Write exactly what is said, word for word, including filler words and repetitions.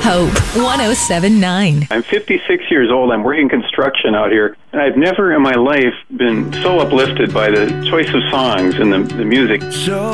Hope one oh seven point nine. I'm fifty-six years old. I'm working construction out here, and I've never in my life been so uplifted by the choice of songs and the, the music. So